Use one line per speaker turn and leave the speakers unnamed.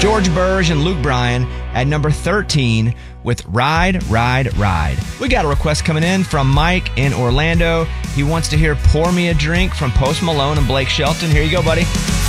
George Burge and Luke Bryan at number 13 with Ride, Ride, Ride. We got a request coming in from Mike in Orlando. He wants to hear Pour Me a Drink from Post Malone and Blake Shelton. Here you go, buddy.